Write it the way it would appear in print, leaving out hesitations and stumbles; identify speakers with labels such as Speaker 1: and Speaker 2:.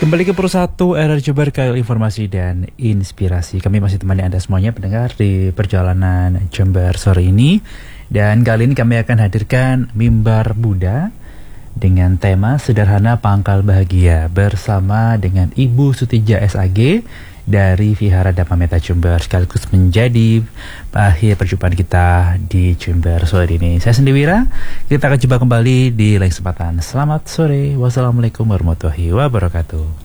Speaker 1: Kembali ke Persatu RR Jember, KL Informasi dan Inspirasi. Kami masih temani Anda semuanya pendengar di perjalanan Jember sore ini. Dan kali ini kami akan hadirkan Mimbar Buddha dengan tema Sederhana Pangkal Bahagia bersama dengan Ibu Sutija SAG dari Vihara Dhamma Metta Jember, sekaligus menjadi akhir perjumpaan kita di Jember sore ini. Saya Sendi Wira, kita akan jumpa kembali di lain kesempatan. Selamat sore, wassalamualaikum warahmatullahi wabarakatuh.